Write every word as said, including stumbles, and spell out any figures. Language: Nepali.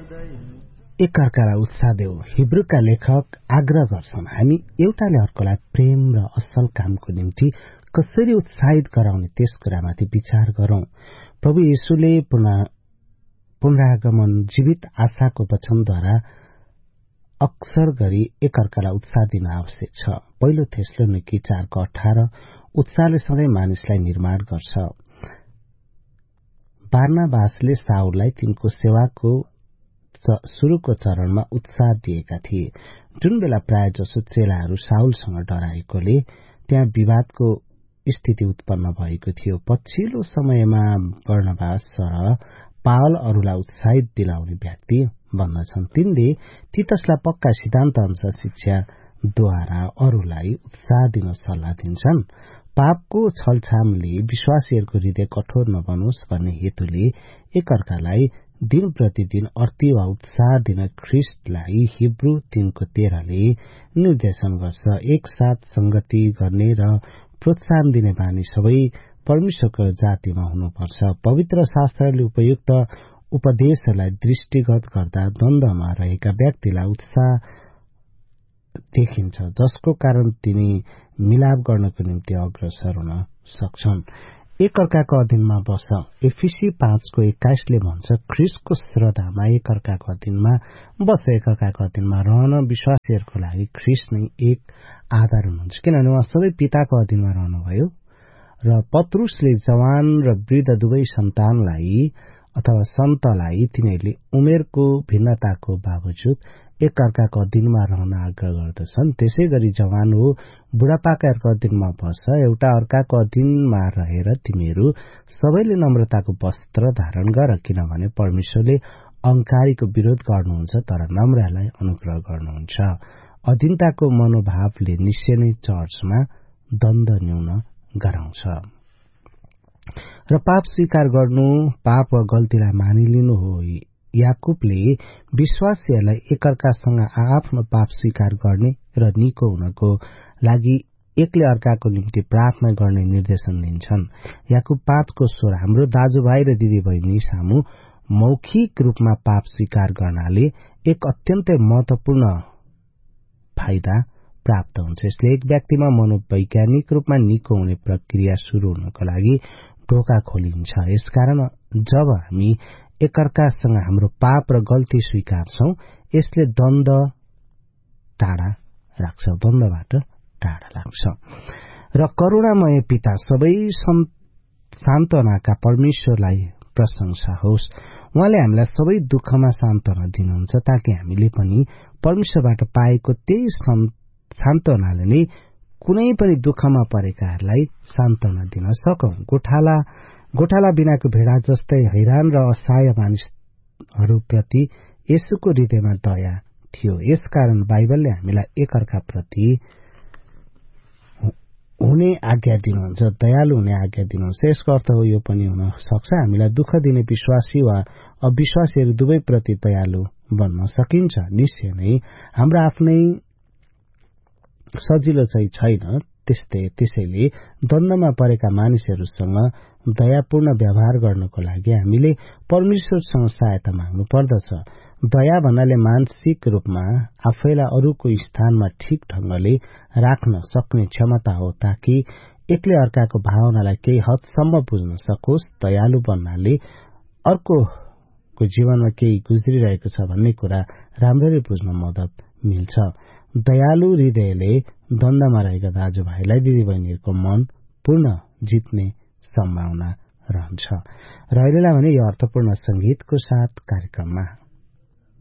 एकअर्कालाई उत्साह देऊ। हिब्रूका लेखक आग्रह गर्छन् हामी एउटाले अर्कोलाई प्रेम र असल कामको निम्ति कसरी उत्साहित गराउने त्यस कुरामाथि विचार गरौं। प्रभु येशूले पुनरागमन जीवित आशाको वचनद्वारा अक्सर गरी एकअर्कालाई उत्साह दिन आवश्यक छ। पहिलो थेसलोनिकी चारको अठार उत्साहले सधैँ मानिसलाई निर्माण गर्छ। बारनाबासले साउललाई तिनको सेवाको शुरूको चरणमा उत्साह दिएका थिए। जुन बेला प्राय जसो चेलाहरू साउलसँग डराएकोले त्यहाँ विवादको स्थिति उत्पन्न भएको थियो। पछिल्लो समयमा बर्नबास र पावल अरूलाई उत्साहित दिलाउने व्यक्ति बन्दछन्। तिनले तीतसलाई पक्का सिद्धान्त अनुसार शिक्षाद्वारा अरूलाई उत्साह दिन सल्लाह दिन्छन्। पापको छलछामले विश्वासीहरूको हृदय कठोर नबनोस् भन्ने हेतुले एकअर्कालाई दिन प्रतिदिन अर्ती वा उत्साह दिन ख्रिस्टलाई हिब्रू तीनको तेह्रले निर्देशन गर्छ। एकसाथ संगति गर्ने र प्रोत्साहन दिने बानी सबै परमेश्वरको जातिमा हुनुपर्छ। पवित्र शास्त्रले उपयुक्त उपदेशहरूलाई दृष्टिगत गर्दा द्वन्द्वमा रहेका व्यक्तिलाई उत्साह देखिन्छ, जसको कारण तिनी मिलाप गर्नको निम्ति अग्रसर हुन सक्छन्। एकअर्काको अधीनमा बस। एफिसी पाँचको एक्काइसले भन्छ ख्रिस्टको श्रद्धामा एकअर्काको अधीनमा बस। एकअर्काको अधीनमा रहन विश्वासीहरूको लागि ख्रिस्ट नै एक आधार हुनुहुन्छ, किनभने उहाँ सबै पिताको अधीनमा रहनुभयो। र पत्रुसले जवान र वृद्ध दुवै सन्तानलाई अथवा सन्तलाई तिनीहरूले उमेरको भिन्नताको बावजुद एकअर्काको अधीनमा रहन आग्रह गर्दछन्। त्यसै गरी जवान हो बुढापाकाहरूको अधीनमा बस। एउटा अर्काको अधीनमा रहेर तिमीहरू सबैले नम्रताको वस्त्र धारण गर, किनभने परमेश्वरले अहंकारीको विरोध गर्नुहुन्छ तर नम्रलाई अनुग्रह गर्नुहुन्छ। अधीनताको मनोभावले निश्चय नै चर्चमा द्वन्द्व न्यून गराउँछ। र पाप स्वीकार गर्नु पाप वा गल्तीलाई मानिलिनु हो। याकुबले विश्वासीहरूलाई एकअर्कासँग आफ्नो पाप स्वीकार गर्ने र निको हुनको लागि एकले अर्काको निम्ति प्रार्थना गर्ने निर्देशन दिन्छन्। याकुब पाँचको सोह्र हाम्रो दाजुभाइ र दिदीबहिनी सामु मौखिक रूपमा पाप स्वीकार गर्नाले एक अत्यन्तै महत्वपूर्ण फाइदा प्राप्त हुन्छ। यसले एक व्यक्तिमा मनोवैज्ञानिक रूपमा निको हुने प्रक्रिया शुरू हुनको लागि ढोका खोलिन्छ। यसकारण जब हामी एकअर्कासँग हाम्रो पाप र गल्ती स्वीकार्छौं, यसले द्वन्द्व टाढा राख्छ, द्वन्द्वबाट टाढा लाग्छ। र करुणामय पिता सबै सान्त्वनाका परमेश्वरलाई प्रशंसा होस्। उहाँले हामीलाई सबै दुःखमा सान्त्वना दिनुहुन्छ ताकि हामीले पनि परमेश्वरबाट पाएको त्यही सान्त्वनाले नै कुनै पनि दुःखमा परेकाहरूलाई सान्त्वना दिन सकौं। गोठाला गोठाला बिनाको भेडा जस्तै हैरान र असहाय मानिसहरूप्रति येशूको हृदयमा दया थियो। यसकारण बाइबलले हामीलाई एकअर्का प्रति हुने आज्ञा दिनुहुन्छ, दयालु हुने आज्ञा दिनुहुन्छ। यसको अर्थ हो यो पनि हुन सक्छ हामीलाई दुःख दिने विश्वासी वा अविश्वासीहरू दुवै प्रति दयालु बन्न सकिन्छ। निश्चय नै हाम्रो आफ्नै सजिलो चाहिँ छैन। त्यस्तै त्यसैले द्वन्द्वमा परेका मानिसहरूसँग दयापूर्ण व्यवहार गर्नको लागि हामीले परमेश्वरसँग सहायता माग्नु पर्दछ। दया भन्नाले मानसिक रूपमा आफैलाई अरूको स्थानमा ठिक ढंगले राख्न सक्ने क्षमता हो, ताकि एकले अर्काको भावनालाई केही हदसम्म बुझ्न सकोस्। दयालु भन्नाले अर्कोको जीवनमा केही गुज्रिरहेको छ भन्ने कुरा राम्ररी बुझ्न मद्दत मिल्छ। दयालु हृदयले द्वन्द्वमा रहेका दाजुभाइलाई दिदीबहिनीहरूको मन पूर्ण जित्ने सम्भावना रहन्छ। र अहिलेलाई भने यो अर्थपूर्ण संगीतको साथ कार्यक्रममा